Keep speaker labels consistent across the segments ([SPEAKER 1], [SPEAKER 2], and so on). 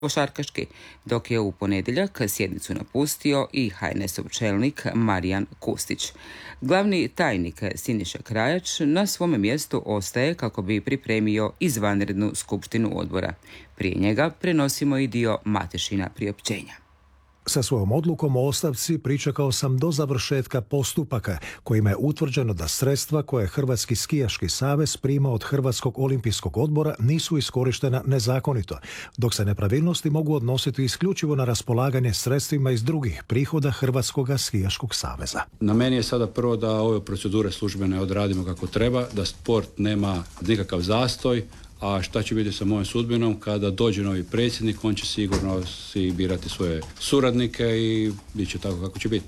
[SPEAKER 1] košarkaški, dok je u ponedjeljak sjednicu napustio i HNS-ov čelnik Marijan Kustić. Glavni tajnik Siniša Krajač na svome mjestu ostaje kako bi pripremio izvanrednu skupštinu odbora. Prije njega prenosimo i dio Matešina priopćenja.
[SPEAKER 2] Sa svojom odlukom o ostavci pričekao sam do završetka postupaka kojima je utvrđeno da sredstva koje Hrvatski skijaški savez prima od Hrvatskog olimpijskog odbora nisu iskorištena nezakonito, dok se nepravilnosti mogu odnositi isključivo na raspolaganje sredstvima iz drugih prihoda Hrvatskog skijaškog saveza.
[SPEAKER 3] Na meni je sada prvo da ove procedure službene odradimo kako treba, da sport nema nikakav zastoj. A šta će biti sa mojom sudbinom kada dođe novi predsjednik, on će sigurno si birati svoje suradnike i bit će tako kako će biti.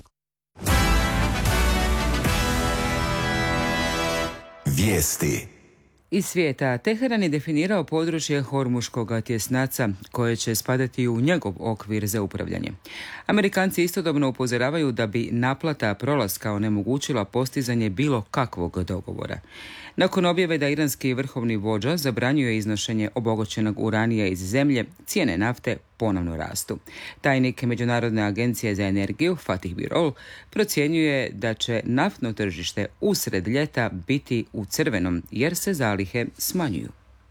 [SPEAKER 4] Vijesti
[SPEAKER 1] iz svijeta. Teheran je definirao područje Hormuškog tjesnaca koje će spadati u njegov okvir za upravljanje. Amerikanci istodobno upozoravaju da bi naplata prolaska onemogućila postizanje bilo kakvog dogovora. Nakon objave da iranski vrhovni vođa zabranjuje iznošenje obogaćenog uranija iz zemlje, cijene nafte ponovno rastu. Tajnik Međunarodne agencije za energiju Fatih Birol procjenjuje da će naftno tržište usred ljeta biti u crvenom jer se zalihe smanjuju.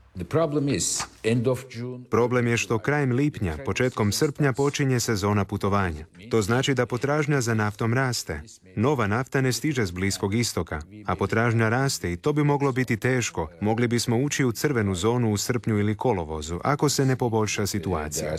[SPEAKER 5] Problem je što krajem lipnja, početkom srpnja počinje sezona putovanja. To znači da potražnja za naftom raste. Nova nafta ne stiže s Bliskog istoka, a potražnja raste i to bi moglo biti teško. Mogli bismo ući u crvenu zonu u srpnju ili kolovozu, ako se ne poboljša situacija.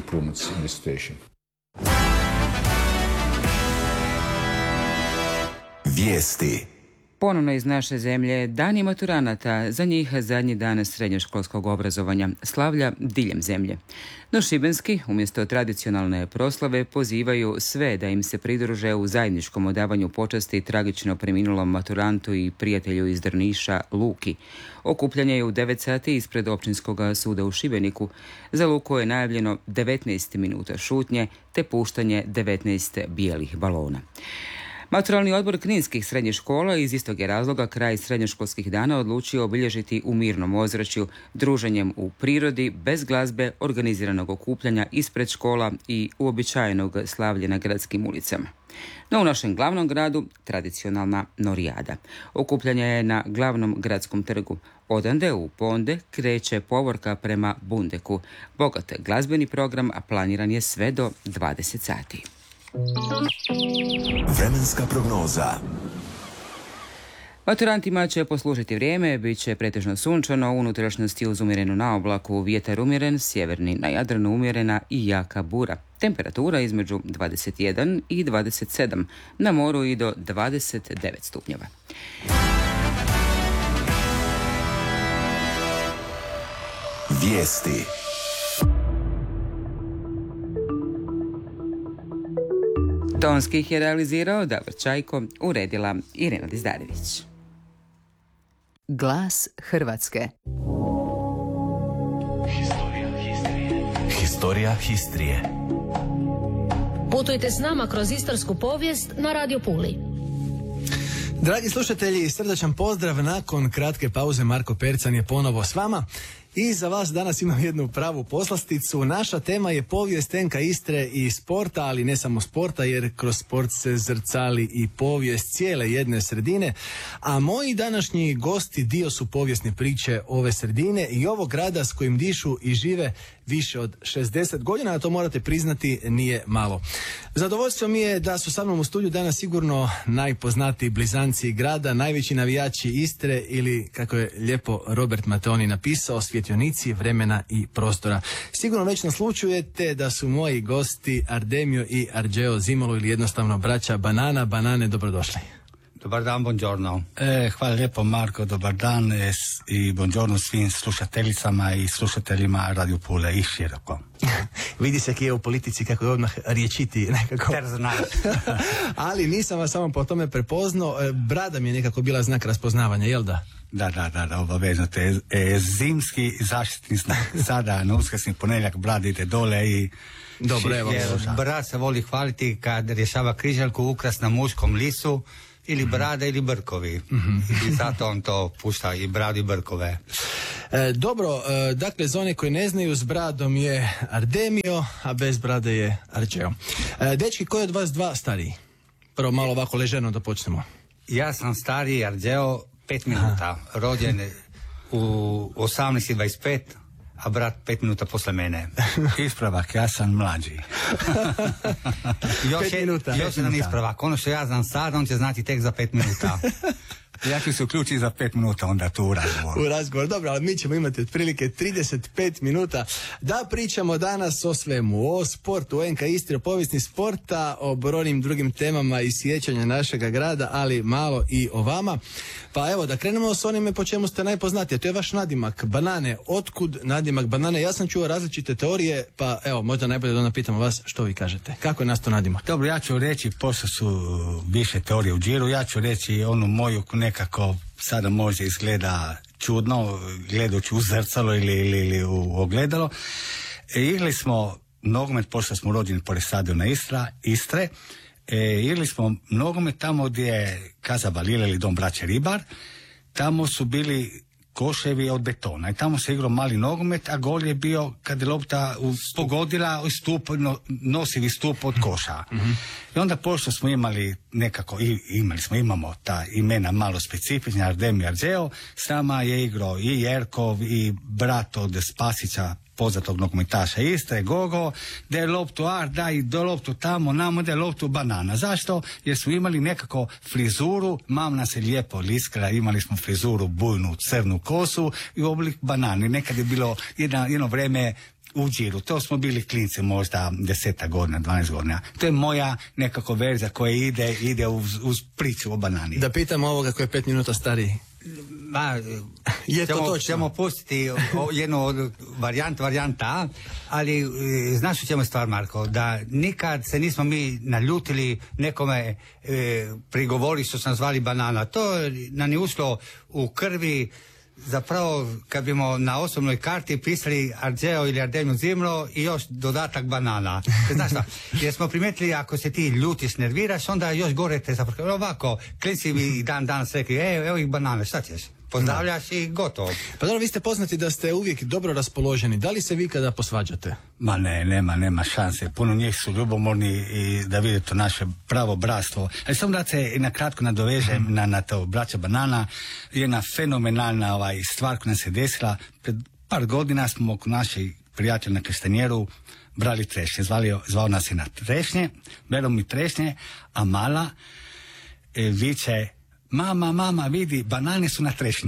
[SPEAKER 4] Vijesti.
[SPEAKER 1] Ponovno iz naše zemlje, dani maturanata, za njih zadnji dan srednjoškolskog obrazovanja, slavlja diljem zemlje. No šibenski, umjesto tradicionalne proslave, pozivaju sve da im se pridruže u zajedničkom odavanju počasti tragično preminulom maturantu i prijatelju iz Drniša Luki. Okupljanje je u 9 sati ispred Općinskog suda u Šibeniku. Za Luku je najavljeno 19 minuta šutnje te puštanje 19 bijelih balona. Maturalni odbor kninskih srednjih škola iz istog je razloga kraj srednjoškolskih dana odlučio obilježiti u mirnom ozračju, druženjem u prirodi, bez glazbe, organiziranog okupljanja ispred škola i uobičajenog slavlja na gradskim ulicama. No u našem glavnom gradu tradicionalna norijada. Okupljanje je na glavnom gradskom trgu. Odande u Ponde kreće povorka prema Bundeku. Bogat glazbeni program, a planiran je sve do 20 sati.
[SPEAKER 4] Vremenska prognoza.
[SPEAKER 1] Maturantima će poslužiti vrijeme, bit će pretežno sunčano, u unutrašnjosti uz umjerenu naoblaku, vjetar umjeren, sjeverni na Jadranu umjerena i jaka bura. Temperatura između 21 i 27, na moru i do 29 stupnjeva.
[SPEAKER 4] Vijesti.
[SPEAKER 1] Tonski ih je realizirao Davor Čajko, uredila Irena Dizdarević.
[SPEAKER 6] Glas Hrvatske.
[SPEAKER 4] Historija Histrije.
[SPEAKER 7] Putujte s nama kroz istarsku povijest na Radio Puli.
[SPEAKER 8] Dragi slušatelji, srdačan pozdrav. Nakon kratke pauze Marko Percan je ponovo s vama. I za vas danas imam jednu pravu poslasticu. Naša tema je povijest tenka Istre i sporta, ali ne samo sporta, jer kroz sport se zrcali i povijest cijele jedne sredine. A moji današnji gosti dio su povijesne priče ove sredine i ovog grada s kojim dišu i žive više od 60 godina, a to morate priznati nije malo. Zadovoljstvo mi je da su sa mnom u studiju danas sigurno najpoznatiji blizanci grada, najveći navijači Istre ili, kako je lijepo Robert Mateoni napisao, svjetionici vremena i prostora. Sigurno već naslućujete da su moji gosti Ardemio i Arđeo Zimolo ili jednostavno braća Banana. Banane, dobrodošli.
[SPEAKER 9] Dobar dan, buongiorno. Hvala lijepo Marko, dobar dan i buongiorno svim slušateljicama i slušateljima Radio Pule i široko.
[SPEAKER 8] Vidi se kje je u politici kako je odmah riječiti nekako. Ali nisam vas samo po tome prepoznao, brada mi je nekako bila znak raspoznavanja, jel da?
[SPEAKER 9] Da, obavezno. Zimski zaštitni znak. Sada na uskrsni ponedjeljak brada ide dole i
[SPEAKER 8] dobro, evo.
[SPEAKER 9] Brat se voli hvaliti kad rješava križaljku ukras na muškom lisu ili brada ili brkovi. I zato on to pušta i bradu i brkove.
[SPEAKER 8] Dobro, dakle, za one koji ne znaju, s bradom je Ardemio, a bez brade je Arđeo. Dečki, koji od vas dva stariji? Prvo malo ovako ležerno da počnemo.
[SPEAKER 9] Ja sam stariji Arđeo 5 minuta, rođen u 18:25, a brat 5 minuta posle mene. Ispravak, ja sam mlađi. Još jedan ispravak. Ono što ja znam sad, on će znati tek za 5 minuta. Ja ću se uključiti za 5 minuta onda tu u razgovor.
[SPEAKER 8] U razgovor, dobro, ali mi ćemo imati otprilike 35 minuta da pričamo danas o svemu, o sportu, o NK Istri, o povijesti sporta, o brojnim drugim temama i sjećanja našega grada, ali malo i o vama. Pa evo, da krenemo s onime po čemu ste najpoznatiji, to je vaš nadimak Banane. Otkud nadimak Banane? Ja sam čuo različite teorije, pa evo, možda najbolje da onda pitamo vas što vi kažete. Kako je nas to nadimak?
[SPEAKER 9] Dobro, ja ću reći, pošto su više teorije u džiru, ja ću reći onu moju nekako sada možda izgleda čudno, gledajući u zrcalo ili u ogledalo. Igrali smo nogomet, pošto smo rođeni pored stadiona Istre, igrali smo nogomet tamo gdje je Kaza Balila ili Dom braće Ribar, tamo su bili koševi od betona i tamo se igrao mali nogomet, a gol je bio kad je lopta pogodila nosivi stup od koša. I onda pošto smo imali nekako, imamo ta imena malo specifična, Ardemio, Arđeo, s nama je igrao i Jerkov i brat od Spasića, poznatog nogometaša Istre, Gogo, da je loptu daj do loptu tamo, namo da je loptu Banana. Zašto? Jer smo imali nekako frizuru, mam nas je lijepo liskala, imali smo frizuru bujnu, crnu kosu i oblik banane. Nekad je bilo jedno vreme u džiru. To smo bili klinci možda 10 godina, 12 godina. To je moja nekako verzija koja ide uz priču o banani.
[SPEAKER 8] Da pitam ovoga koji je 5 minuta stariji.
[SPEAKER 9] Ćemo pustiti jednu od varijanta, ali znaš u čemu je stvar, Marko, da nikad se nismo mi naljutili nekome prigovori što su nas zvali Banana. To nam je ušlo u krvi. Zapravo, kad bimo na osobnoj karti pisali Arđeo ili Ardemio Zimro i još dodatak Banana. Znaš šta, jer smo primijetili ako se ti ljutiš, nerviraš, onda još gore te zapravo. Ovako, klinci bi danas rekli, evo ih Banane, šta ćeš? Pozdravljaš i gotovo. Pa dobro, vi ste poznati da ste uvijek dobro raspoloženi. Da li se vi kada posvađate? Ma ne, nema šanse. Puno njih su ljubomorni i da vidite naše pravo bratstvo. Ali samo da se na kratko nadovežem na to braća Banana. Jedna fenomenalna stvar koja nam se desila. Pred par godina smo oko naših prijatelja na Krestanjeru brali trešnje. Zvao nas je na trešnje, bralo mi trešnje, a mala viče: Mama, vidi, banane su na trešnji.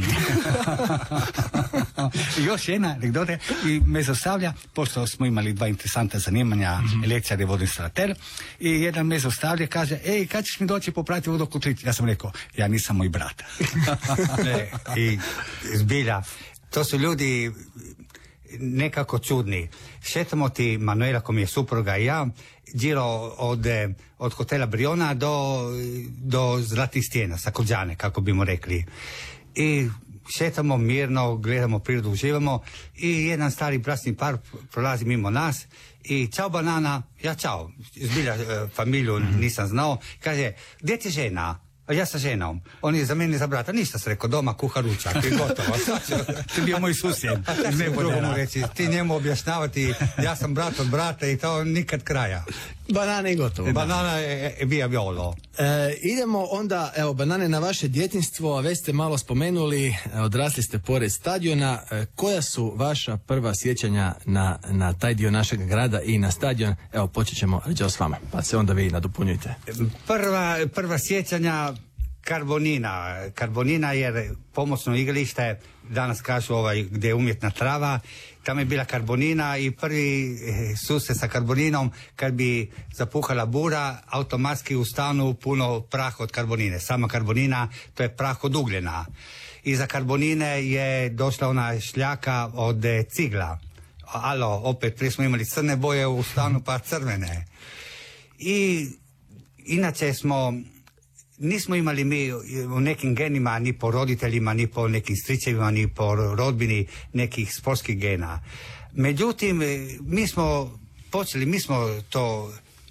[SPEAKER 9] Još jedna anegdota i me zaustavlja, pošto smo imali 2 interesanta zanimanja, električar i vodoinstalater, i jedan me zaustavlja, kaže: kad ćeš mi doći popraviti vodokotlić? Ja sam rekao: ja nisam moj brat. I zbilja, to su ljudi nekako čudni. Šetamo ti, Manuela, ko mi je supruga, i ja, điro od hotela Briona do Zlatih stijena, Sakođane, kako bimo rekli. I šetamo mirno, gledamo prirodu, uživamo, i jedan stari bračni par prolazi mimo nas i: čao Banana. Ja čao, zbilja familiju nisam znao. Kaže: gdje ti žena? A ja sa ženom. On je za mene za brata. Ništa se rekao, doma kuha ručak i gotovo. Ti bio moj susjed. Ne budemo reći, ti njemu objašnjavati ja sam brat od brata i to nikad kraja.
[SPEAKER 8] Banana i gotovo.
[SPEAKER 9] Banana je via violo.
[SPEAKER 8] Idemo onda, evo, Banane, na vaše djetinjstvo. Već ste malo spomenuli, odrasli ste pored stadiona. Koja su vaša prva sjećanja na taj dio našeg grada i na stadion? Evo, počet ćemo Arđeo s vama, pa se onda vi nadopunjujte.
[SPEAKER 9] Prva sjećanja Karbonina jer pomoćno igralište, danas kažu gdje je umjetna trava, tamo je bila Karbonina i prvi susret sa Karboninom, kad bi zapuhala bura, automatski u stanu puno praha od Karbonine. Sama Karbonina, to je prah od ugljena. Iza Karbonine je došla ona šljaka od cigla. Opet prije smo imali crne boje u stanu, pa crvene. I inače nismo imali mi u nekim genima, ni po roditeljima, ni po nekim stričevima, ni po rodbini nekih sportskih gena. Međutim, mi smo to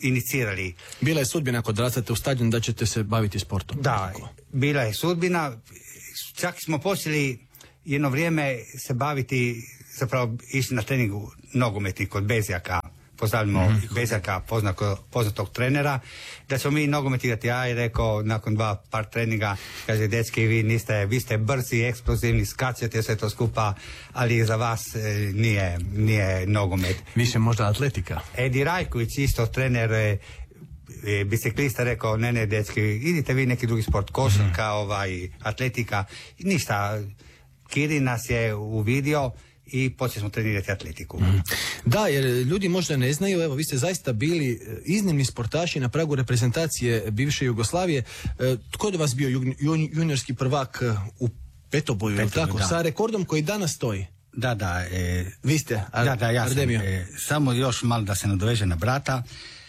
[SPEAKER 6] inicirali.
[SPEAKER 8] Bila je sudbina kod odrastate u stadion da ćete se baviti sportom.
[SPEAKER 6] Da, bila je sudbina. Čak smo počeli jedno vrijeme se baviti, zapravo išli na treningu nogometni kod Bezjaka. Pozdravljamo Bezjaka, poznatog trenera, da ćemo mi nogomet igrati. Ja je rekao nakon par treninga, kaže, dečki, vi ste brzi, eksplozivni, skačete sve to skupa, ali za vas nije nogomet.
[SPEAKER 8] Više možda atletika.
[SPEAKER 6] Edi Rajković, isto trener biciklista, rekao, ne, dečki, idite vi neki drugi sport, košarka, atletika, ništa. Kirin nas je uvidio i počeli smo trenirati atletiku.
[SPEAKER 8] Da, jer ljudi možda ne znaju, evo, vi ste zaista bili iznimni sportaši na pragu reprezentacije bivše Jugoslavije. Tko je do vas bio juniorski prvak u petoboju, tako? Da. Sa rekordom koji danas stoji?
[SPEAKER 9] Da.
[SPEAKER 8] Vi ste,
[SPEAKER 9] ja sam. Samo još malo da se nadoveže na brata.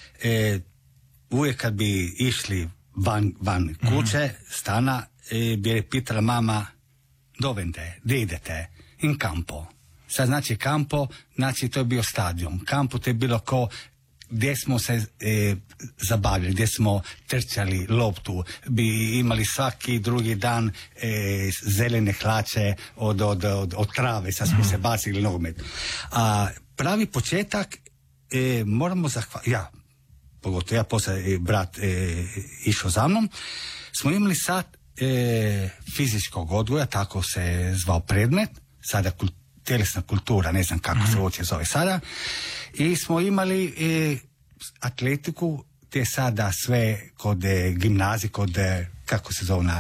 [SPEAKER 9] Uvijek kad bi išli van kuće, stana, bi je pitala mama, dovente, gdje idete? In campo. Sad znači campo, znači to je bio stadion. Campo to je bilo ko gdje smo se zabavili, gdje smo trčali loptu, bi imali svaki drugi dan zelene hlače od trave, sad smo se bacili nogomet. A pravi početak moramo zahvaliti, pogotovo ja, poslije brat išao za mnom, smo imali sad fizičkog odgoja, tako se zvao predmet, sada tjelesna kultura, ne znam kako se uopće zove sada, i smo imali atletiku, te sada sve kod gimnazije, kod, kako se zove,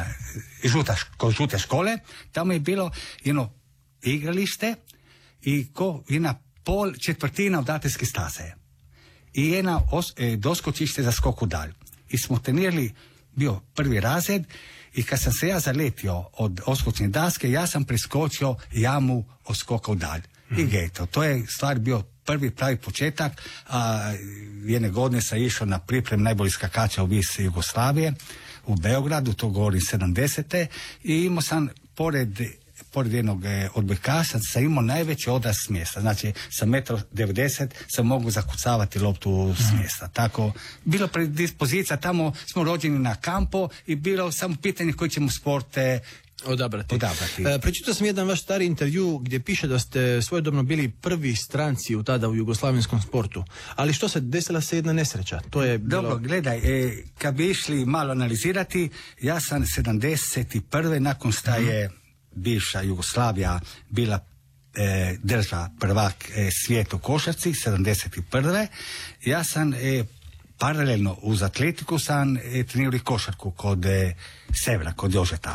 [SPEAKER 9] kod žute škole, tamo je bilo jedno igralište i jedna četvrtina odateljske staze i jedna doskočište za skok u dalj. I smo trenirali, bio prvi razred, i kad sam se ja zaletio od oskočne daske, ja sam preskočio jamu od skoka u dalj. I geto, to je stvar bio prvi pravi početak. Jedne godine sam išao na priprem najboljih skakača u vis Jugoslavije u Beogradu, to govorim 70. I imao sam pored jednog odbojkaša sam imao najveći odraz s mjesta. Znači, sa 1,90 m sam mogu zakucavati loptu s mjesta. Tako, bilo predispozicija, tamo smo rođeni na kampo i bilo samo pitanje koji ćemo sporte odabrati.
[SPEAKER 8] Pročitao sam jedan vaš stari intervju gdje piše da ste svojedobno bili prvi stranci tada u jugoslavenskom sportu. Ali što se desila se jedna nesreća? To je bilo...
[SPEAKER 9] Dobro, gledaj, kad bi išli malo analizirati, ja sam 71. nakon šta je bivša Jugoslavija bila država prvak svijetu košarci, 71. Ja sam paralelno uz atletiku sam trenirao košarku kod Severa, kod Jožeta.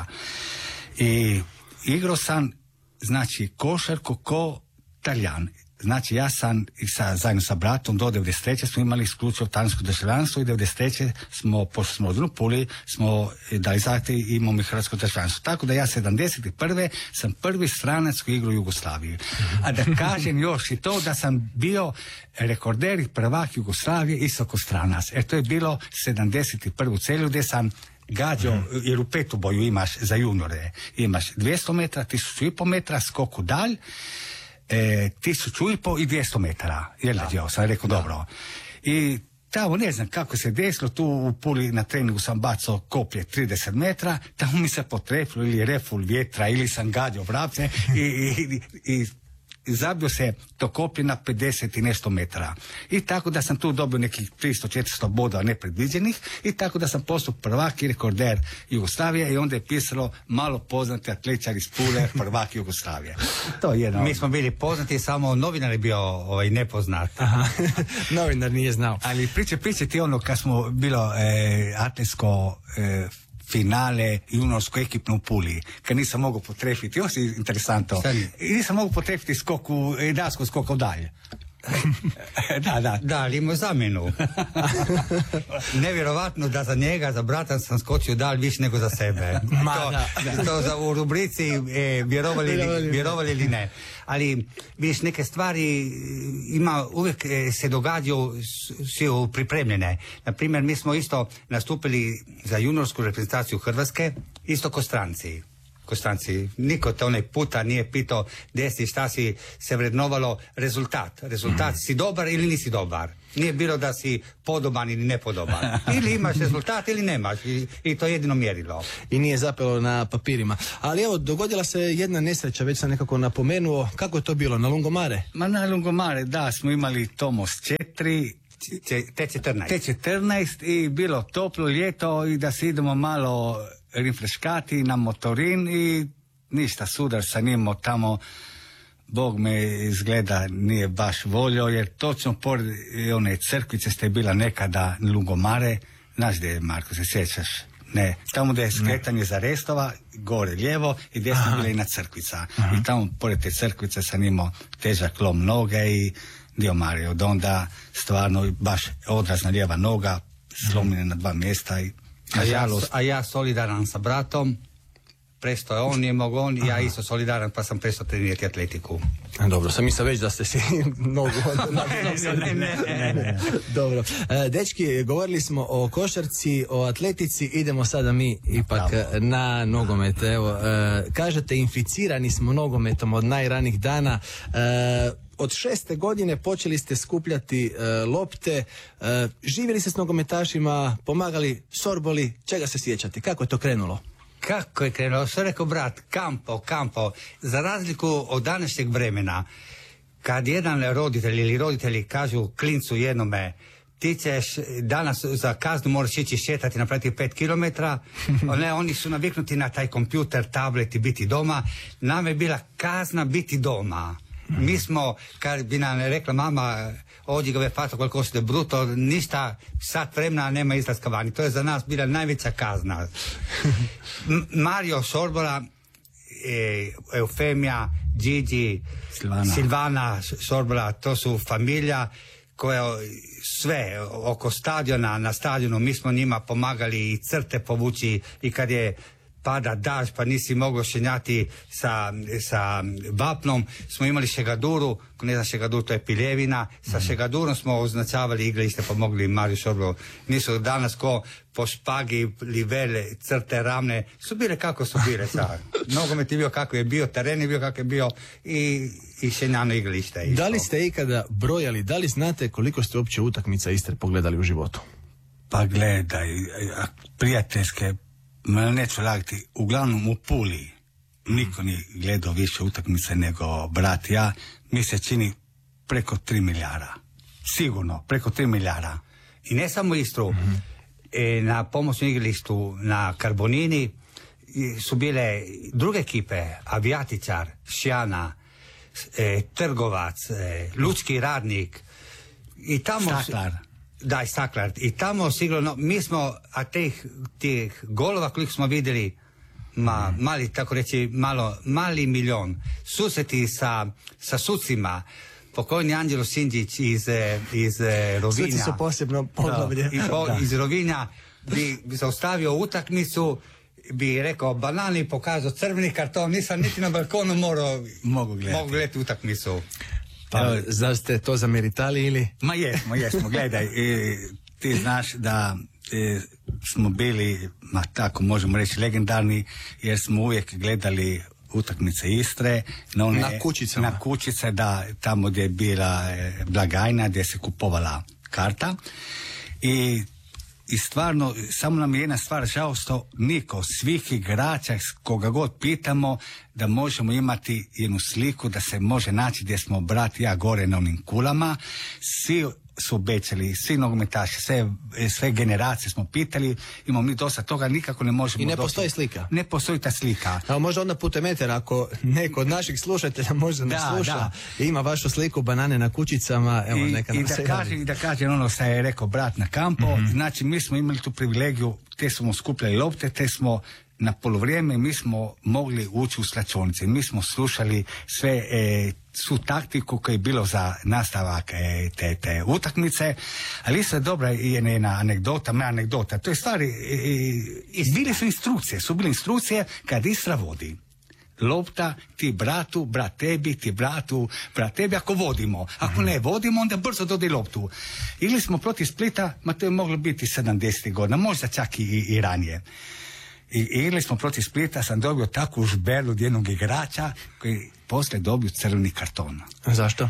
[SPEAKER 9] I igrao sam, znači, košarku ko Taljan. Znači, ja sam zajedno sa bratom do 93. smo imali isključivo talijansko državljanstvo i 93. smo, pošto smo od Puli, smo dali zahtjev i imamo i hrvatsko državljanstvo. Tako da ja 71. sam prvi stranac koji igrao u Jugoslaviji. A da kažem još i to da sam bio rekorder i prvak Jugoslavije isoko stranac. To je bilo 71. celu gdje sam gađao, jer u petoboju imaš za juniore, imaš 200 metra, 1500 metra, skok u dalj, 1500 i 200 metara. Sam rekao, dobro. I tamo ne znam kako se desilo, tu u Puli na treningu sam bacao koplje 30 metra, tamo mi se potrefilo ili reful vjetra ili sam gađao vrapce i zabio se to koplje na 50 i nešto metara. I tako da sam tu dobio nekih 300-400 bodova nepredviđenih i tako da sam postao prvak i rekorder Jugoslavije i onda je pisalo malo poznati atletičar iz Pule, prvak Jugoslavije. To je jedno.
[SPEAKER 6] Mi smo bili poznati, samo novinar je bio nepoznat.
[SPEAKER 8] Novinar nije znao.
[SPEAKER 9] Ali priče ti ono kad smo bilo atletsko finale juniorsko ekipno u Puli, kad nisam mogao potrefiti, ovo je interesantno, nisam mogao potrefiti dasku skoka u dalje.
[SPEAKER 6] Da, ali imao zamjenu. Nevjerovatno da za njega, za brata sam skočio dalj više nego za sebe. To u rubrici vjerovali ili ne. Ali vidiš, neke stvari uvijek se događaju, su pripremljene. Naprimjer, mi smo isto nastupili za juniorsku reprezentaciju Hrvatske, isto ko stranci. Kostanci. Niko te onaj puta nije pitao gdje si, šta si se vrednovalo. Rezultat, si dobar ili nisi dobar. Nije bilo da si podoban ili nepodoban. Ili imaš rezultat ili nemaš. I to je jedino mjerilo.
[SPEAKER 8] I nije zapelo na papirima. Ali evo, dogodila se jedna nesreća, već sam nekako napomenuo. Kako je to bilo? Na Lungomare?
[SPEAKER 9] Ma na Lungomare, da, smo imali Tomos 4, T14 i bilo toplo ljeto i da se idemo malo rifreškati na motorin i ništa, sudar sa njim tamo. Bog me izgleda nije baš volio, jer točno pored one crkvice ste bila nekada Lungomare. Znaš gdje je, Marko, se sjećaš? Ne, tamo gdje je skretanje za Restova, gore lijevo i desno bila jedna crkvica. I tamo pored te crkvice sam imao težak lom noge i dio Mario. Od onda stvarno baš odrazna lijeva noga, slomljena na 2 mjesta i
[SPEAKER 6] a ja solidaran sa bratom. Presto je on, nije mogo on i ja isto solidaran, pa sam prestao trenirati atletiku.
[SPEAKER 8] Dobro, sam mislio već da ste si nogu... Ne. Dobro. Dečki, govorili smo o košarci, o atletici, idemo sada mi ipak na nogomet. Evo, kažete, inficirani smo nogometom od najranijih dana. Od 6. godine počeli ste skupljati lopte, živjeli ste s nogometašima, pomagali sorboli, čega se sjećati? Kako je to krenulo?
[SPEAKER 6] Kako je krenulo? Što rekao brat, kampo. Za razliku od današnjeg vremena, kad jedan roditelj ili roditelji kažu klincu jednome, ti ćeš danas za kaznu moraš ići šetati, napraviti 5 kilometra, oni su naviknuti na taj kompjuter, tablet i biti doma. Nam je bila kazna biti doma. Mi smo, kad bi nam rekla mama, ovdje ga fato koliko ste bruto, ništa, sat vremena nema izlaska vani. To je za nas bila najveća kazna. Mario Sorbola, Eufemija, Gigi, Silvana Sorbola, to su familija koja sve oko stadiona, na stadionu, mi smo njima pomagali i crte povući i kad je pada daž pa nisi mogao šenjati sa vapnom, smo imali šegaduru, ko ne zna šegadur, to je piljevina, sa šegadurom smo označavali igralište, pomogli Mariju Sorbola. Nisu danas ko po špagi, livele, crte, ravne, su bile kako su bile sad. Nogomet je bio kako je bio, teren je bio kako je bio i šenjano igralište.
[SPEAKER 8] Da li ste ikada brojali, da li znate koliko ste uopće utakmica Istre pogledali u životu?
[SPEAKER 9] Pa gledaj, prijateljske, neću lagati, uglavnom u Puli niko nije gledao više utakmice nego brat ja, mi se čini preko 3 milijara. Sigurno, preko 3 milijara.
[SPEAKER 6] I ne samo Istru, na pomoćnom igralištu na Karbonini su bile druge ekipe, Avijatičar, Šijana, Trgovac, Lučki radnik. I tamo
[SPEAKER 9] Staklar.
[SPEAKER 6] Da, i Staklar. I tamo sigurno, mi smo, a tih golova koliko smo vidjeli, mali, tako reći, mali milion. Susreti sa sucima, pokojni Anđelo Sinđić iz Rovinja.
[SPEAKER 8] Suci su posebno poglavlje.
[SPEAKER 6] Iz Rovinja bi zaustavio utakmicu, bi rekao banani, pokazao crveni karton, nisam niti na balkonu mogu gledati utakmicu.
[SPEAKER 8] Pa, zar ste to zameritali ili?
[SPEAKER 9] Ma jesmo, gledaj, ti znaš da smo bili, tako možemo reći, legendarni, jer smo uvijek gledali utakmice Istre
[SPEAKER 8] na kućicama.
[SPEAKER 9] Na kućice, da, tamo gdje je bila blagajna, gdje se kupovala karta i stvarno, samo nam je jedna stvar žao što niko, svih igrača, koga god pitamo, da možemo imati jednu sliku, da se može naći gdje smo brat i ja gore na onim kulama. Svi su obećali, svi nogometaši, sve generacije smo pitali, imamo mi dosta toga, nikako ne možemo.
[SPEAKER 8] I ne postoji slika?
[SPEAKER 9] Ne postoji ta slika.
[SPEAKER 8] A možda onda putem etera, ako neko od naših slušatelja možda ne sluša i ima vašu sliku banane na kućicama, evo neka nam se javi.
[SPEAKER 9] I da kažem ono što je rekao brat na kampu, znači mi smo imali tu privilegiju, te smo skupljali lopte, te smo na polovrijeme, mi smo mogli ući u slačionice, mi smo slušali sve svu taktiku koja je bilo za nastavak te utakmice, ali isto je dobra i jedna anegdota, to je stvari, su bile instrukcije kad Istra vodi. Lopta, ti bratu, brat tebi, ti bratu, brat tebi, ako vodimo. Ako ne vodimo, onda brzo dodaj loptu. Ili smo protiv Splita, to je moglo biti 70 godina, možda čak i ranije. I igrali smo protiv Splita, sam dobio takvu žberlu od jednog igrača koji poslije dobio crveni karton.
[SPEAKER 8] Zašto?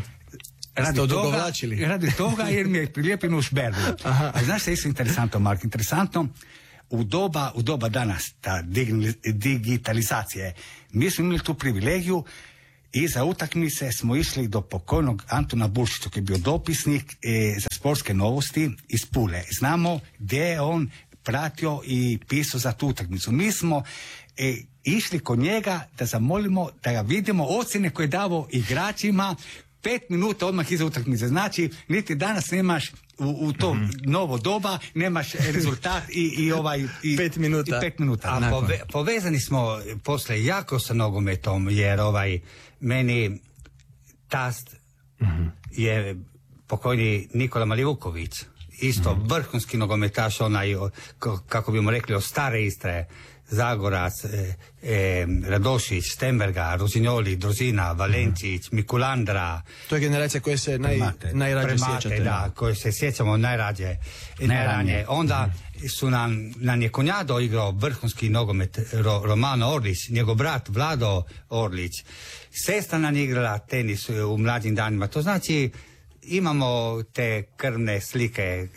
[SPEAKER 9] Radi toga jer mi je prilijepljeno u žberlu. A znaš što je isto interesantno, Mark? Interesantno, u doba danas, ta digitalizacije, mi smo imali tu privilegiju i za utakmice smo išli do pokojnog Antuna Bulšića, koji je bio dopisnik za sportske novosti iz Pule. Znamo gdje je on pratio i pisao za tu utakmicu. Mi smo išli kod njega da zamolimo, da ga vidimo ocjene koje je davao igračima 5 minuta odmah iza utakmice. Znači, niti danas nemaš u to novo doba, nemaš rezultat i
[SPEAKER 8] 5 minuta.
[SPEAKER 9] 5 minuta.
[SPEAKER 6] A povezani smo posle jako sa nogometom, jer meni tast je pokojni Nikola Malivuković, isto vrhunski nogometaš, onaj, kako bimo rekli, od stare Istre, Zagorac, Radošić, Stenberga, Rozignoli, Drozina, Valenčić, Mikulandra.
[SPEAKER 8] To je generacija koja se najrađe sjećate.
[SPEAKER 6] Da, koje se sjećamo najrađe. Onda nam je Konjado igrao vrhunski nogomet, Romano Orlić, njegov brat Vlado Orlić. Sestra nam je igrala tenis u mlađim danima. To znači imamo te krvne slike,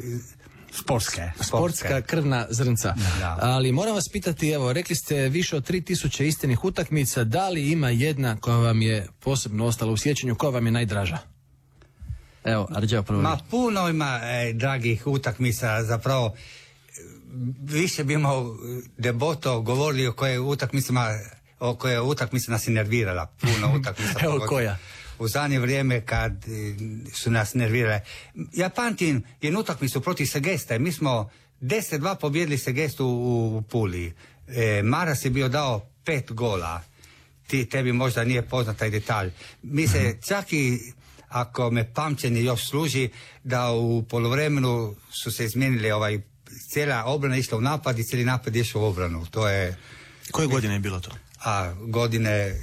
[SPEAKER 8] sportska krvna zrnca.
[SPEAKER 6] Da.
[SPEAKER 8] Ali moram vas pitati, evo, rekli ste više od 3000 istinih utakmica, da li ima jedna koja vam je posebno ostala u sjećanju, koja vam je najdraža? Evo, Arđeo prvo.
[SPEAKER 6] Ma puno ima dragih utakmica, zapravo više bi imao deboto govorili o koje utakmice nas je nervirala. Puno utakmica.
[SPEAKER 8] Evo koja?
[SPEAKER 6] U zadnje vrijeme kad su nas nervirale. Ja pamtim jednu utakmicu protiv Segeste. Mi smo 10-2 pobjedili Segestu u Puli. Maras je bio dao 5 gola. Tebi možda nije poznat taj detalj. Mi se čak i, ako me pamćenje još služi, da u poluvremenu su se izmijenili cijela obrana išla u napad i cijeli napad je išao u obranu. To je...
[SPEAKER 8] Koje godine je bilo to?
[SPEAKER 6] Godine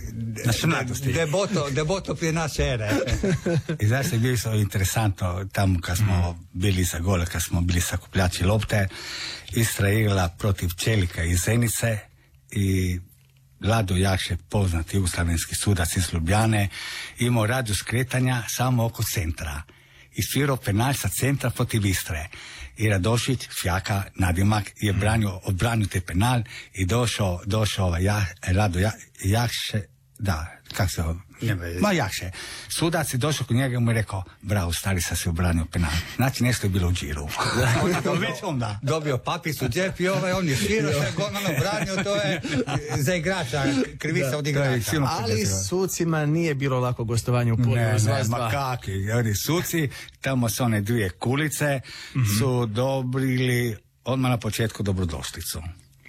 [SPEAKER 6] deboto prije naše ere.
[SPEAKER 9] I zašto je bilo interesantno tamo kad smo bili za gole, kad smo bili sakupljači lopte, Istra je igrala protiv Čelika iz Zenice i Vlado Jakše, poznati jugoslavenski sudac iz Ljubljane, imao radijus kretanja samo oko centra i svirao penal sa centra protiv Istre. I Radošić, Fjaka, nadimak, je odbranio te penal i došao Rado Jakše, kako se Jakše. Sudac je došao kod njega i mu je rekao, bravo, stari, sad se obranio penal. Znači, nešto je bilo u džiru.
[SPEAKER 6] Dobio papis u džep i on je svirao, sve golman obranio, to je za igrača, krivica od igrača.
[SPEAKER 8] Ali sucima nije bilo lako gostovanje u Puli.
[SPEAKER 9] Ma kakvi, suci, tamo su one 2 kulice, su dobrili odmah na početku dobrodošlicu.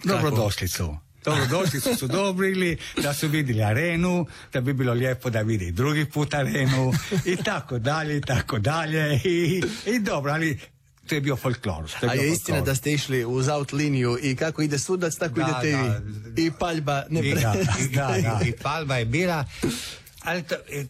[SPEAKER 9] Dobrodošlicu su dobrili, da su vidjeli arenu, da bi bilo lijepo da vidi drugi put arenu i tako dalje i dobro, ali to je bio folklor.
[SPEAKER 8] A je istina da ste išli uz out liniju i kako ide sudac, tako idete i vi. I paljba ne
[SPEAKER 6] i paljba je bila, ali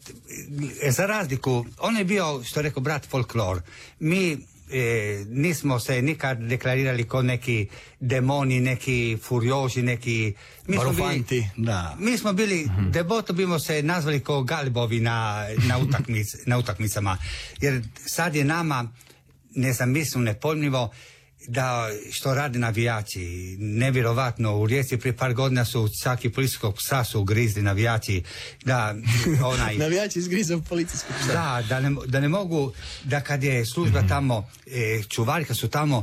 [SPEAKER 6] za razliku, on je bio, što je rekao brat, folklor. Mi nismo se nikad deklarirali kao neki demoni, neki furioži, neki... Mi smo bili, deboto bimo se nazvali kao galibovi na utakmicama. Jer sad je nama nezamisleno, nepojmljivo da što rade navijači. Nevjerovatno, u Rijeci prije par godina su čak i policijskog psa su ugrizli navijači.
[SPEAKER 8] Navijači izgrizao policijskog psa.
[SPEAKER 6] Da ne mogu, da kad je služba tamo, čuvari kad su tamo,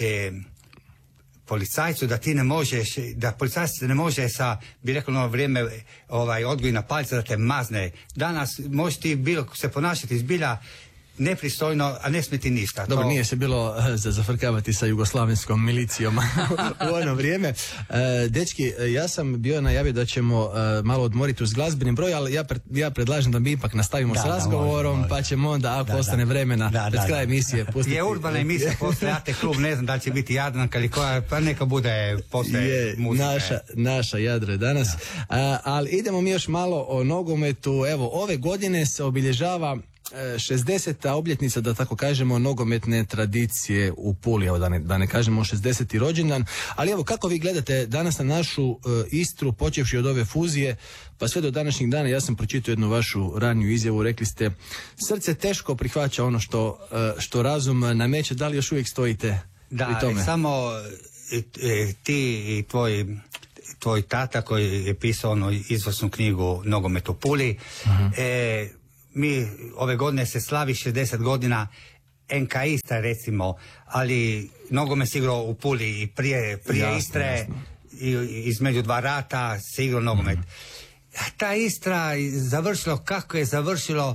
[SPEAKER 6] policajcu, da ti ne možeš, da policajac ne može sa, bi rekao na vrijeme, odgojna palica da te mazne. Danas možeš ti se ponašati zbilja nepristojno, a ne smeti ništa.
[SPEAKER 8] Dobro, nije se bilo zafrkavati sa jugoslavenskom milicijom u ono vrijeme. Dečki, ja sam bio najavio da ćemo malo odmoriti uz glazbeni broj, ali ja predlažem da mi ipak nastavimo s razgovorom, pa ćemo onda, ako ostane vremena, pred kraj emisije pustiti.
[SPEAKER 6] Je urbana emisija poslije AT klub, ne znam da li će biti Jadranka ili koja, pa neka bude poslije muzike.
[SPEAKER 8] Naša Jadro je danas. Ali idemo mi još malo o nogometu. Evo, ove godine se obilježava 60. obljetnica, da tako kažemo, nogometne tradicije u Puli, evo da ne kažemo 60. rođendan, ali evo kako vi gledate danas na našu Istru, počevši od ove fuzije pa sve do današnjeg dana. Ja sam pročitao jednu vašu raniju izjavu, rekli ste srce teško prihvaća ono što razum nameće. Da li još uvijek stojite pri tome?
[SPEAKER 6] Da, samo ti i tvoj tata koji je pisao onu izvrsnu knjigu Nogomet u Puli. Mi ove godine se slavi 60 godina NK Istra, recimo, ali nogomet se igrao u Puli i prije jasno, Istre, jasno. I između dva rata se igrao nogomet. Ta Istra završilo kako je završilo,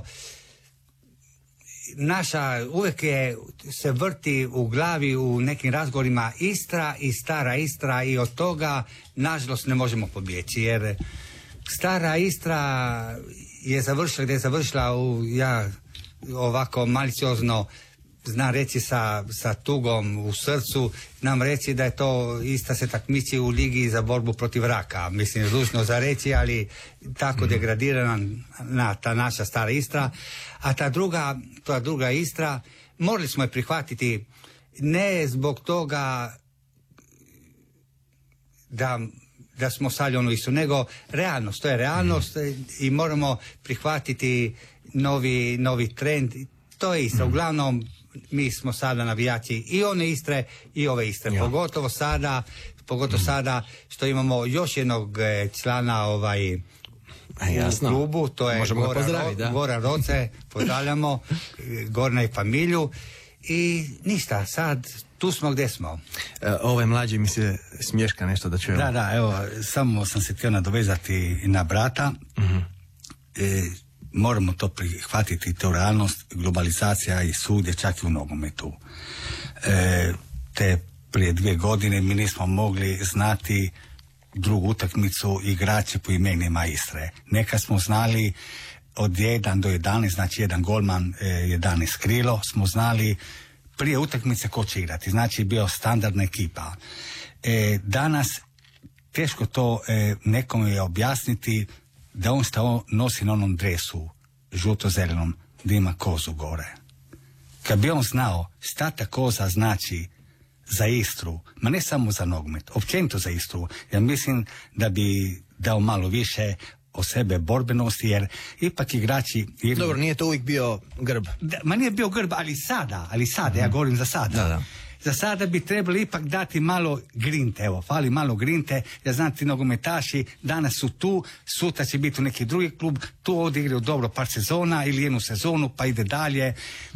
[SPEAKER 6] naša uvijek se vrti u glavi u nekim razgovorima Istra i stara Istra i od toga nažalost ne možemo pobjeći, jer stara Istra je završila gdje je završila, ja ovako maliciozno znam reći sa tugom u srcu, nam reći da je to Istra se takmiči u ligi za borbu protiv raka. Mislim, zlučno za reći, ali tako degradirana ta naša stara Istra. A ta druga Istra, morali smo je prihvatiti ne zbog toga da smo sali onu Istru, nego realnost, to je realnost i moramo prihvatiti novi trend. To je Istra. Uglavnom, mi smo sada navijači i one Istre i ove Istre. Ja. Pogotovo sada što imamo još jednog člana u klubu, to je Goran Roce, pozdravljamo Gorna i familiju i ništa, sad tu smo gdje smo.
[SPEAKER 8] Ovaj mlađi mi se smješka nešto da čujemo.
[SPEAKER 9] Da, evo, samo sam se htio nadovezati na brata. Moramo to prihvatiti, to realnost, globalizacija i svugdje, čak i u nogometu. Te prije 2 godine mi nismo mogli znati drugu utakmicu igrače po imenima Istre. Neka smo znali od 1 do 11, znači jedan golman, 11 krilo, smo znali prije utakmice ko će igrati, znači bio standardna ekipa. Danas teško to nekome je objasniti da on nosi na onom dresu žuto-zelenom da ima kozu gore. Kad bi on znao šta ta koza znači za Istru, ma ne samo za nogomet, općenito za Istru, ja mislim da bi dao malo više o sebe borbenosti, jer ipak igrači...
[SPEAKER 8] Dobro, nije to uvijek bio grb.
[SPEAKER 9] Ma nije bio grb, ali sada, ja govorim za sada.
[SPEAKER 8] Da.
[SPEAKER 9] Za sada bi trebali ipak dati malo grinte, evo, fali malo grinte, ja znam ti nogometaši danas su tu, sutra će biti u neki drugi klub, tu odigraju dobro par sezona ili jednu sezonu pa ide dalje,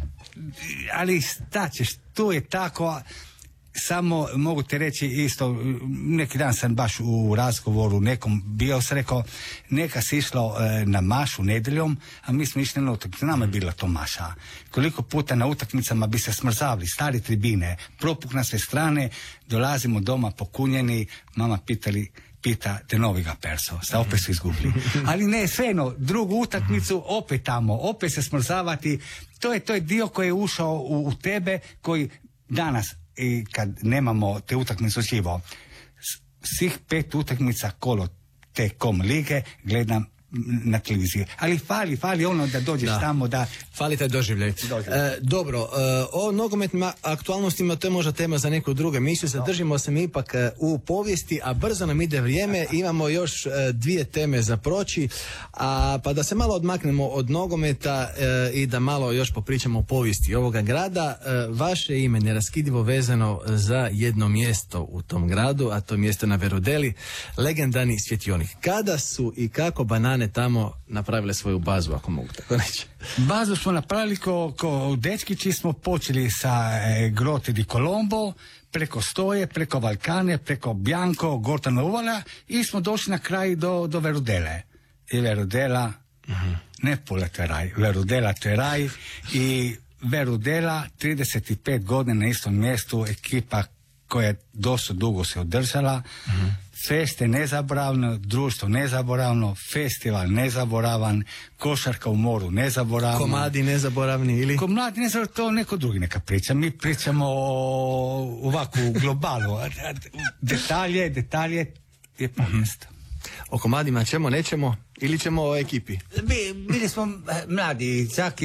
[SPEAKER 9] ali šta ćeš, tu je tako. Samo mogu te reći isto, neki dan sam baš u razgovoru nekom bio, sam rekao, neka se išlo na mašu nedjeljom, a mi smo išli na utakmicu, nama je bila to maša. Koliko puta na utakmicama bi se smrzavali, stari tribine, propuk na sve strane, dolazimo doma pokunjeni, mama pita te noviga perso, sa opet su izgubili. Ali ne, svejedno, drugu utakmicu opet tamo, opet se smrzavati, to je dio koji je ušao u tebe, koji danas, i kad nemamo te utakmice uživo, svih 5 utakmica kolo te kom lige gledam na televiziji. Ali fali ono da dođeš tamo da...
[SPEAKER 8] Fali taj doživljaj. Dobro, o nogometnim aktualnostima to je možda tema za neku drugu emisiju. Zadržimo se mi ipak u povijesti, a brzo nam ide vrijeme. Imamo još 2 teme za proći, pa da se malo odmaknemo od nogometa i da malo još popričamo o povijesti ovoga grada. Vaše ime neraskidivo vezano za jedno mjesto u tom gradu, a to mjesto na Verudeli, legendarni svjetionik. Kada su i kako banane tamo napravile svoju bazu, ako mogu tako reći?
[SPEAKER 9] Bazu smo napravili ko dečkići, smo počeli sa Grote di Colombo, preko Stoje, preko Valkane, preko Bianco, Gortana Uvala i smo došli na kraj do Verudele. I Verudela, ne Pula, to je raj, Verudela to je raj i Verudela 35 godina na istom mjestu, ekipa koja je dosta dugo se održala, feste nezaboravno, društvo nezaboravno, festival nezaboravan, košarka u moru nezaboravno.
[SPEAKER 8] Komadi nezaboravni ili?
[SPEAKER 9] Komadi nezaboravni, to neko drugi neka priča. Mi pričamo ovako u globalu. Detalje je povijest.
[SPEAKER 8] O komadima ćemo, nećemo ili ćemo o ekipi?
[SPEAKER 6] Bili smo mladi, čak i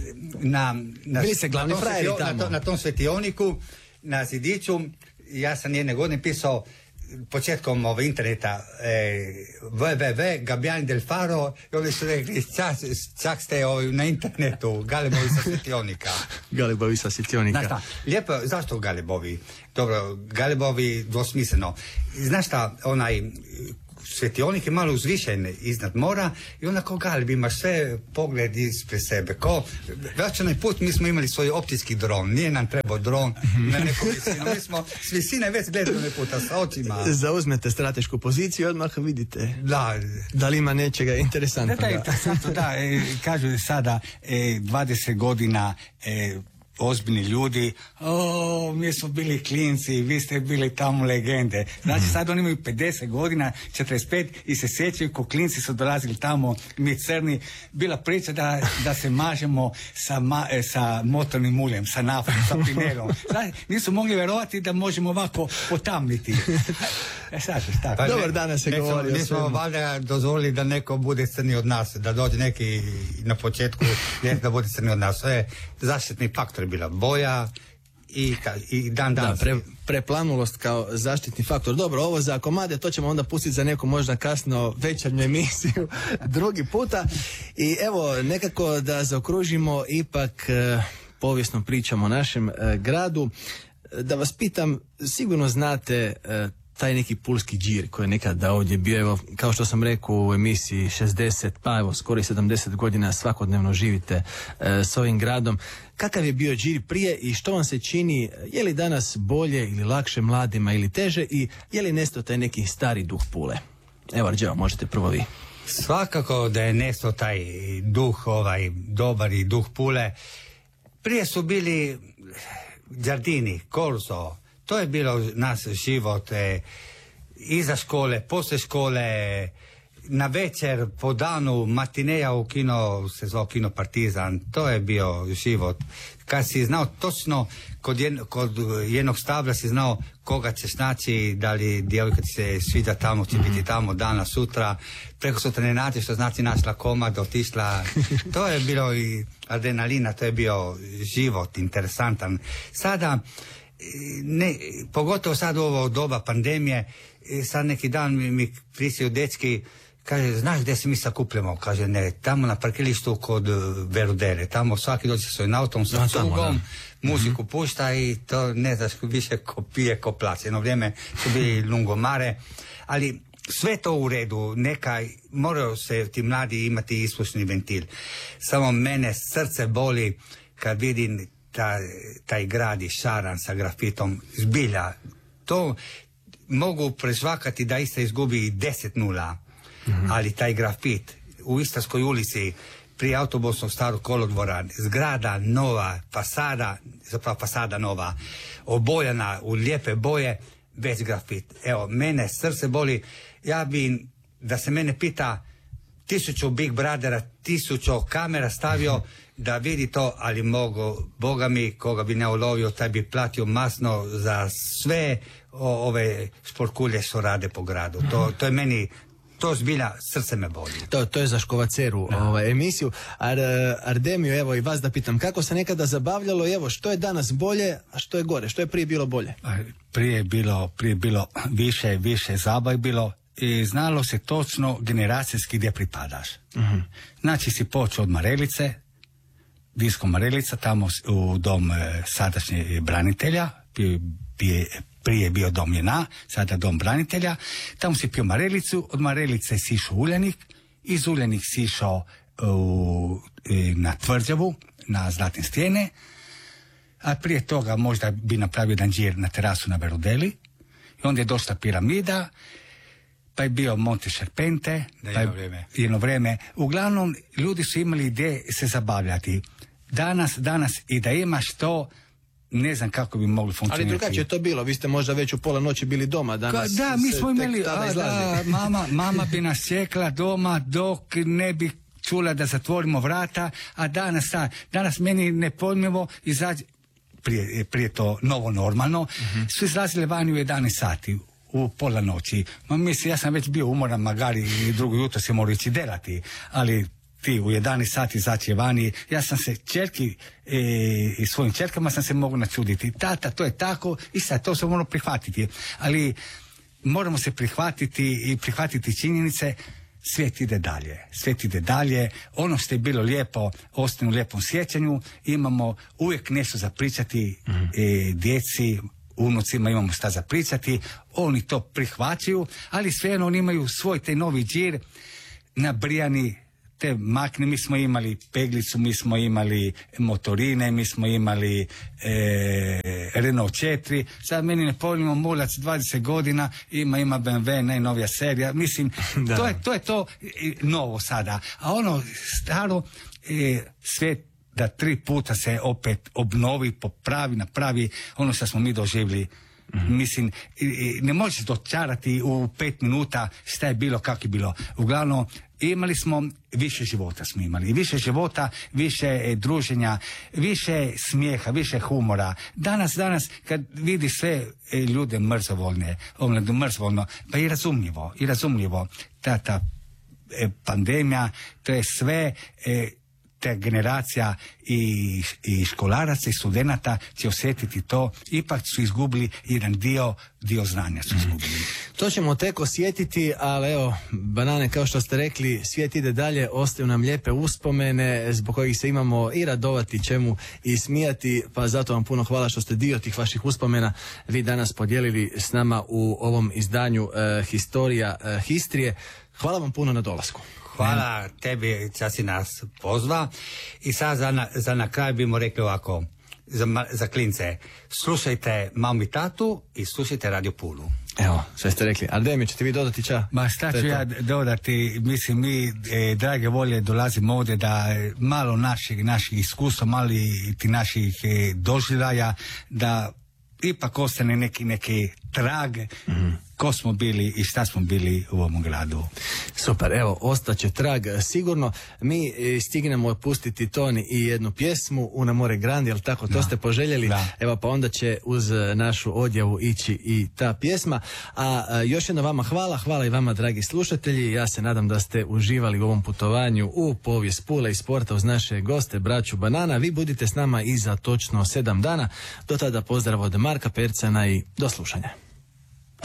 [SPEAKER 8] bili se glavni frajeri tamo.
[SPEAKER 6] Na tom svetioniku, na zidiću, ja sam jedne godine pisao početkom interneta www. Gabbiani del Faro i oni su rekli čak ste na internetu Galebovi sa svetionika.
[SPEAKER 8] Galebovi sa svetionika.
[SPEAKER 6] Znaš šta, lijepo, zašto Galebovi? Dobro, Galebovi dvosmisleno. Znaš šta, svetionik je malo uzvišen iznad mora i onda kao Galeb imaš sve pogled ispred sebe. Već onaj put mi smo imali svoj optički dron, nije nam trebao dron na neku visinu. Mi smo s visine već gledali onaj puta sa očima.
[SPEAKER 8] Zauzmete stratešku poziciju i odmah vidite da li ima nečega interesantnoga.
[SPEAKER 9] Da, kažu sada 20 godina ozbiljni ljudi, mi smo bili klinci, vi ste bili tamo legende. Znači sad oni imaju 50 godina, 45 i se sjećaju ko klinci su dolazili tamo, mi crni, bila priča da se mažemo sa motornim uljem, sa naftom, sa plinerom. Znači, nisu mogli vjerovati da možemo ovako potamniti. Sad, tako.
[SPEAKER 8] Dobar danas se govori.
[SPEAKER 6] Nismo valjda dozvolili da neko bude crni od nas, da dođe neki na početku da bude crni od nas. Zaštitni faktor je bila boja i dan.
[SPEAKER 8] Preplanulost kao zaštitni faktor. Dobro, ovo za komade, to ćemo onda pustiti za neku možda kasno večernju emisiju drugi puta. I evo, nekako da zaokružimo ipak povijesno pričamo o našem gradu. Da vas pitam, sigurno znate taj neki pulski džir koji je nekada ovdje bio, evo, kao što sam rekao u emisiji 60, pa evo, skoro 70 godina svakodnevno živite s ovim gradom. Kakav je bio džir prije i što vam se čini, je li danas bolje ili lakše mladima ili teže i je li nestao taj neki stari duh Pule? Evo, Arđeo, možete prvo vi.
[SPEAKER 6] Svakako da je nestao taj duh, dobar i duh Pule. Prije su bili Giardini, Korzo, to je bilo naš život, iza škole, poslije škole, na večer, po danu, matineja u kino, se zvao Kino Partizan, to je bio život. Kad si znao točno, kod jednog stabla si znao koga ćeš naći, da li djevojka ti se sviđa tamo, će biti tamo danas, sutra, preko sutra ne naći, što znači našla komad, otišla. To je bilo i adrenalina, to je bio život interesantan. Sada, pogotovo sad u ovo doba pandemije, sad neki dan mi prisiju dečki, kaže, znaš gdje se mi sakupljamo? Kaže, ne, tamo na parkilištu kod Verudere, tamo svaki dođe sa svojim autom, sa cugom, muziku pušta i to ne znaš više ko pije, ko plaće. Jedno vrijeme su bili lungomare, ali sve to u redu, moraju se ti mladi imati ispušni ventil. Samo mene srce boli kad vidim taj grad je šaran sa grafitom, zbilja. To mogu prežvakati da Istra izgubi 10-0, ali taj grafit u Istarskoj ulici prije autobusnog starog kolodvora, zgrada nova, fasada nova, obojana u lijepe boje, bez grafit. Evo, mene srce boli, ja bi, da se mene pita, 1000 Big Brothera, 1000 kamera stavio da vidi to, ali mogu, Boga mi, koga bi ne ulovio, taj bi platio masno za sve ove šporkulje što rade po gradu. To je meni, to zbilja, srce me boli.
[SPEAKER 8] To je za Škovaceru emisiju. Ardemio, evo i vas da pitam, kako se nekada zabavljalo, evo, što je danas bolje, a što je gore, što je prije bilo bolje?
[SPEAKER 9] Prije je bilo više zabaj bilo i znalo se točno generacijski gdje pripadaš. Znači si počeo od Marelice, Disko Marelica, tamo u dom sadašnjeg branitelja, prije je bio dom JNA, sada dom branitelja, tamo si pio Marelicu, od Marelice si išao u Uljanik, iz Uljanik si išao na Tvrđavu, na Zlatne stijene, a prije toga možda bi napravio jedan džir na terasu na Verudeli, i onda je došla Piramida, pa je bio Monte Serpente, jedno vrijeme. Uglavnom, ljudi su imali ideje se zabavljati. Danas i da imaš to, ne znam kako bi mogli funkcionirati.
[SPEAKER 8] Ali drugačije je to bilo, vi ste možda već u pola noći bili doma danas.
[SPEAKER 9] Da, mi smo imali, mama bi nas čekala doma dok ne bi čula da zatvorimo vrata, a danas meni nepojmljivo izađe, prije to novo normalno, su izlazile vani u 11 sati. u pola noći. Mislim, ja sam već bio umoran, magari i drugo jutro se morao ići delati, ali ti u 11 sati izaći vani, ja sam se čerki i svojim čerkama sam se mogu načuditi. Tata, to je tako i sad to se moramo prihvatiti. Ali moramo se prihvatiti i prihvatiti činjenice. Svijet ide dalje. Svijet ide dalje. Ono što je bilo lijepo ostane u lijepom sjećanju. Imamo uvijek nešto za pričati djeci, unucima imamo šta za pričati. Oni to prihvaćaju, ali svejedno oni imaju svoj taj novi džir nabrijani te makne. Mi smo imali peglicu, mi smo imali motorine, mi smo imali Renault 4. Sad meni ne pojmimo mulac 20 godina, ima BMW, najnovija serija. Mislim, to je to novo sada. A ono staro, svijet da 3 puta se opet obnovi, popravi, napravi ono što smo mi doživjeli. Mislim, ne možeš dočarati u 5 minuta šta je bilo, kako je bilo. Uglavnom, imali smo više života smo imali. I više života, više druženja, više smijeha, više humora. Danas, kad vidi sve ljude mrzovoljne, pa i razumljivo. Ta pandemija, to je sve... ta generacija i školaraca i studenata će osjetiti to, ipak su izgubili jedan dio znanja su izgubili.
[SPEAKER 8] To ćemo tek osjetiti, ali evo, banane, kao što ste rekli, svijet ide dalje, ostaju nam lijepe uspomene zbog kojih se imamo i radovati, čemu i smijati, pa zato vam puno hvala što ste dio tih vaših uspomena vi danas podijelili s nama u ovom izdanju Historija Histrije. Hvala vam puno na dolasku.
[SPEAKER 6] Hvala tebi što si nas pozva. I sad za na kraj bimo rekli ovako, za klince, slušajte mamu i tatu i slušajte Radio Pulu.
[SPEAKER 8] Evo, sve ste rekli. Ardemi, ćete vi dodati ča?
[SPEAKER 9] Ma šta ću ja dodati, mislim, mi drage volje dolazimo ovdje da malo naših iskustva, malo i ti naših doživljaja, da ipak ostane neki trag ko smo bili i šta smo bili u ovom gradu.
[SPEAKER 8] Super, evo, ostaće trag sigurno. Mi stignemo pustiti ton i jednu pjesmu, Una more grandi, jel tako? To ste poželjeli. Da. Evo, pa onda će uz našu odjavu ići i ta pjesma. A još jedno vama hvala i vama, dragi slušatelji. Ja se nadam da ste uživali u ovom putovanju u povijest Pule i sporta uz naše goste, braću Banana. Vi budite s nama i za točno 7 dana. Do tada pozdrav od Marka Percana i do slušanja.